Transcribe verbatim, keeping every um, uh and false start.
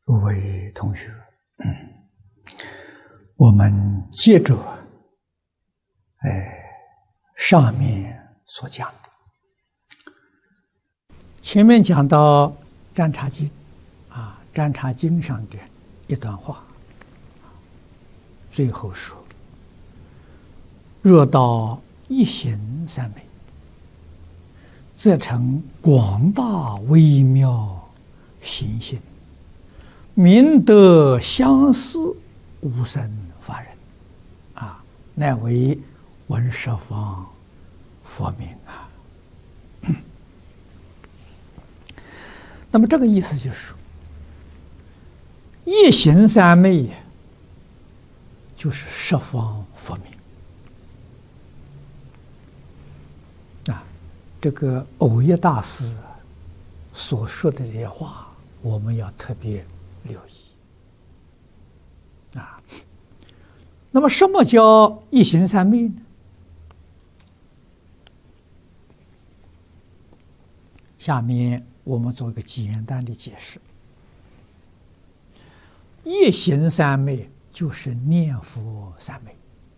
各位同学，我们接着哎上面所讲的，前面讲到《占察经》啊，《占察经》上的一段话，最后说：“若到一行三昧，则成广大微妙行性，明德相似，无生法忍，啊，乃为闻十方佛名啊。”那么这个意思就是说，一行三昧就是十方佛名啊。这个藕益大师所说的这些话，我们要特别留意啊。那么什么叫一行三昧呢？下面我们做一个简单的解释。一行三昧就是念佛三昧